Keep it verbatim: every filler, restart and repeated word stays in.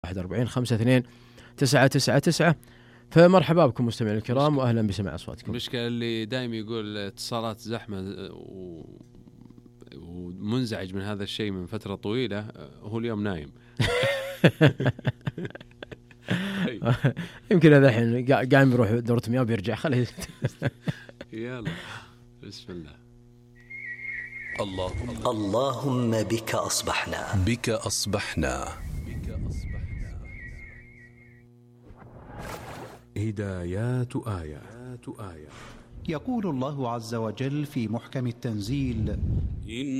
واحد وأربعين خمسة اثنين تسعة تسعة تسعة. فمرحبا بكم مستمعين الكرام وأهلا بسماع أصواتكم. المشكلة اللي دائما يقول اتصالات زحمة ومنزعج من هذا الشيء من فترة طويلة، هو اليوم نايم. يمكن هذا الحين قاعد بيروح دورة مياه وبيرجع. خليه. يلا بسم الله. اللهم اللهم بك أصبحنا بك أصبحنا هدايات آيات آيات. يقول الله عز وجل في محكم التنزيل: